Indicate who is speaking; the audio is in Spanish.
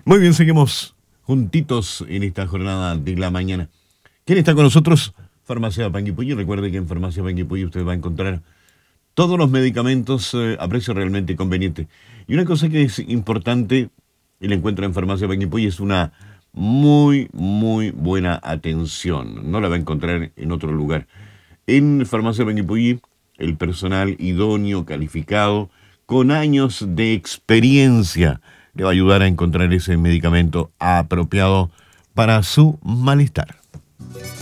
Speaker 1: Muy bien, seguimos juntitos en esta jornada de la mañana. ¿Quién está con nosotros? Farmacia Panguipulli. Recuerde que en Farmacia Panguipulli usted va a encontrar todos los medicamentos a precio realmente conveniente. Y una cosa que es importante, y la encuentra en Farmacia Panguipulli, es una muy buena atención. No la va a encontrar en otro lugar. En Farmacia Panguipulli, el personal idóneo, calificado, con años de experiencia, le va a ayudar a encontrar ese medicamento apropiado para su malestar.